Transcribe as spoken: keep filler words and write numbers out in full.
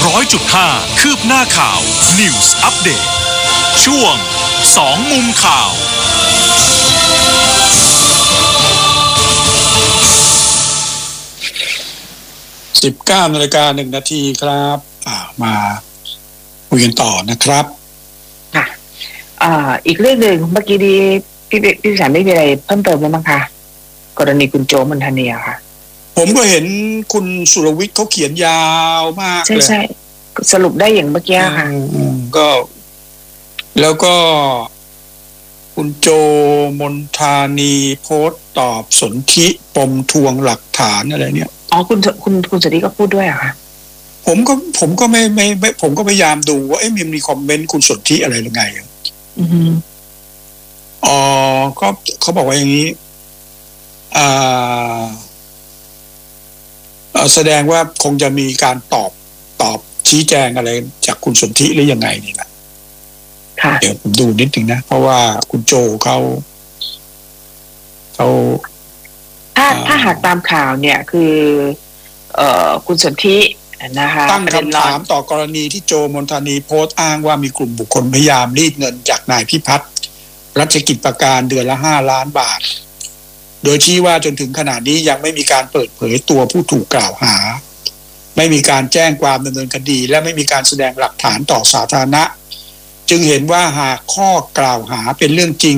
ร้อยจุดห้า คืบหน้าข่าว News Update ช่วงสองมุมข่าวสิบเก้านาฬิกาหนึ่งนาทีครับอ่ามาคุยกันต่อนะครับค่ะอ่าอีกเรื่องหนึ่งเมื่อกี้ดีพี่พี่สารไม่มีอะไรเพิ่มเติมไหมบ้างคะกรณีคุณโจมนทานีอะค่ะผมก็เห็นคุณสุรวิทย์เขาเขียนยาวมากเลยใช่ใช่สรุปได้อย่างเมื่อกี้ค่ะก็แล้วก็คุณโจมนทานีโพสต์ตอบสนธิปมทวงหลักฐานอะไรเนี่ยอ๋อคุณคุณคุณสวัสดีก็พูดด้วยอะค่ะผมก็ผมก็ไม่ไม่ไม่ผมก็พยายามดูว่าเอ๊ะมันมีคอมเมนต์คุณสนธิอะไรหรือไงอือฮึอ๋อก็เขาบอกว่าอย่างนี้อ่าแสดงว่าคงจะมีการตอบตอบชี้แจงอะไรจากคุณสนธิหรือยังไงนี่นะเดี๋ยวผมดูนิดนึงนะเพราะว่าคุณโจเขาเขาถ้าถ้าหากตามข่าวเนี่ยคือเอ่อคุณสนธินะคะตั้งคำถามต่อกรณีที่โจมนทานีโพสต์อ้างว่ามีกลุ่มบุคคลพยายามรีดเงินจากนายพิพัฒน์รัชกิจประการเดือนละห้าล้านบาทโดยชี้ว่าจนถึงขณะนี้ยังไม่มีการเปิดเผยตัวผู้ถูกกล่าวหาไม่มีการแจ้งความดำเนินคดีและไม่มีการแสดงหลักฐานต่อสาธารณะจึงเห็นว่าหากข้อกล่าวหาเป็นเรื่องจริง